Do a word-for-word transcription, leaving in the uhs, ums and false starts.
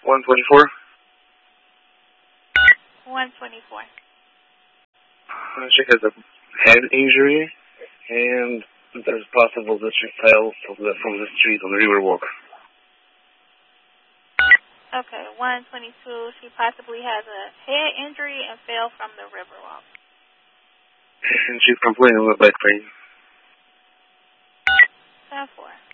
one twenty-four. one twenty-four. Uh, she has a head injury, and there's possible that she fell from the, from the street on the Riverwalk. Okay, one twenty-two. She possibly has a head injury and fell from the Riverwalk. And she's complaining of back pain. ten four.